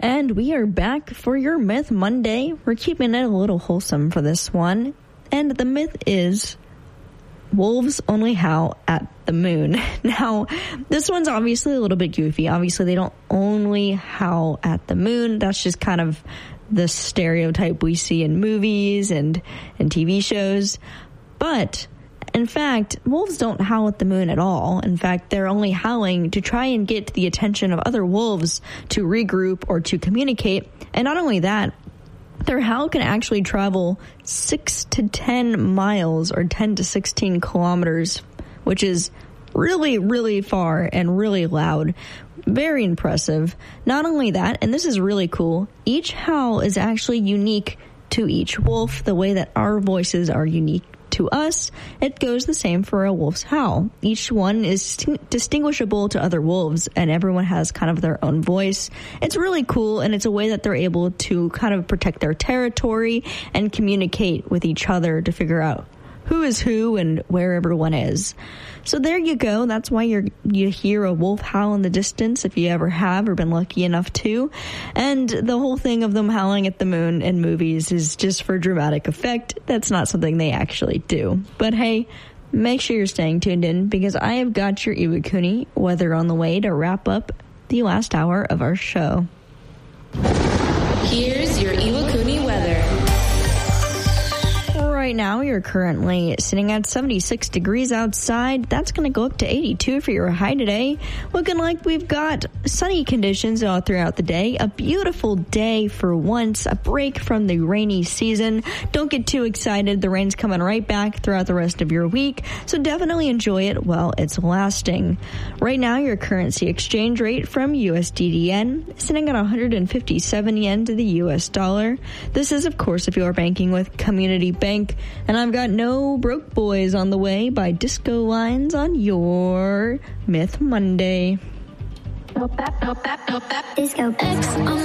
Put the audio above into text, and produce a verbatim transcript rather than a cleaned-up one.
And we are back for your Myth Monday. We're keeping it a little wholesome for this one. And the myth is wolves only howl at the moon. Now, this one's obviously a little bit goofy. Obviously, they don't only howl at the moon. That's just kind of the stereotype we see in movies and, and T V shows. But in fact, wolves don't howl at the moon at all. In fact, they're only howling to try and get the attention of other wolves to regroup or to communicate. And not only that, their howl can actually travel six to ten miles or ten to sixteen kilometers, which is really, really far and really loud. Very impressive. Not only that, and this is really cool, each howl is actually unique to each wolf, the way that our voices are unique to us. It goes the same for a wolf's howl. Each one is distinguishable to other wolves, and everyone has kind of their own voice. It's really cool, and it's a way that they're able to kind of protect their territory and communicate with each other to figure out who is who and where everyone is. So there you go. That's why you're, you hear a wolf howl in the distance, if you ever have or been lucky enough to. And the whole thing of them howling at the moon in movies is just for dramatic effect. That's not something they actually do. But hey, make sure you're staying tuned in, because I have got your Iwakuni weather on the way to wrap up the last hour of our show. Here's your Iwakuni weather. Right now, you're currently sitting at seventy-six degrees outside. That's going to go up to eighty-two for your high today. Looking like we've got sunny conditions all throughout the day. A beautiful day for once. A break from the rainy season. Don't get too excited. The rain's coming right back throughout the rest of your week. So definitely enjoy it while it's lasting. Right now, your currency exchange rate from U S D D N sitting at one hundred fifty-seven yen to the U S dollar. This is, of course, if you're banking with Community Bank. And I've got No Broke Boys on the way by Disco Lines on your Myth Monday. Disco X.